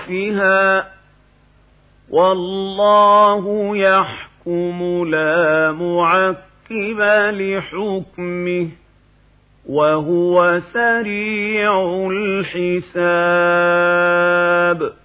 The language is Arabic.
فيها والله يحكم لا معقب لحكمه وهو سريع الحساب.